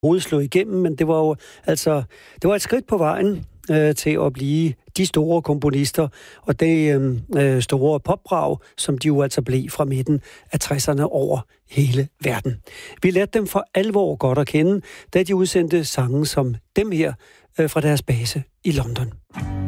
overhovedet slå igennem, men det var jo det var et skridt på vejen til at blive de store komponister, og det store popbrag, som de jo altså blev fra midten af 60'erne over hele verden. Vi lærte dem for alvor godt at kende, da de udsendte sange som dem her fra deres base i London.